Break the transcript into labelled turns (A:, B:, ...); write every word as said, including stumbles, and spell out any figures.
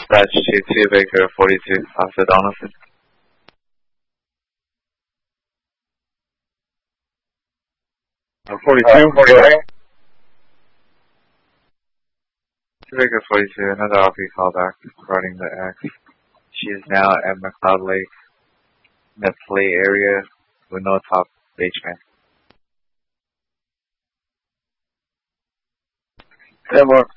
A: Dispatch to two Baker forty-two, Officer Donaldson.
B: forty-two, forty-nine.
A: two Baker forty-two, another R P callback regarding the X. She is now at McLeod Lake, Metley area with no top basement.
B: ten more.